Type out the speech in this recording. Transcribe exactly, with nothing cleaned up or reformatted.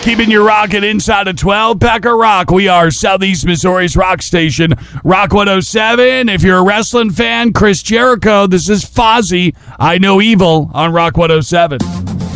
Keeping your rocket inside of twelve. Packer Rock. We are Southeast Missouri's rock station, Rock one oh seven. If you're a wrestling fan, Chris Jericho. This is Fozzy. I Know Evil on Rock one oh seven.